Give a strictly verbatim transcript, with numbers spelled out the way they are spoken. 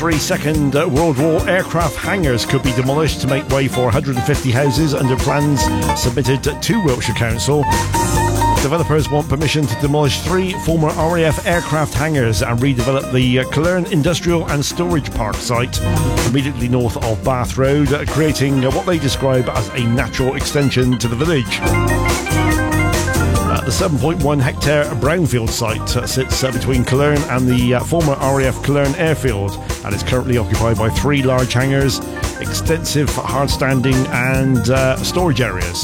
Three Second World War aircraft hangars could be demolished to make way for one hundred fifty houses under plans submitted to Wiltshire Council. Developers want permission to demolish three former R A F aircraft hangars and redevelop the Killearn Industrial and Storage Park site immediately north of Bath Road, creating what they describe as a natural extension to the village. The seven point one hectare brownfield site sits between Killearn and the former R A F Killearn airfield and is currently occupied by three large hangars, extensive hardstanding and uh, storage areas.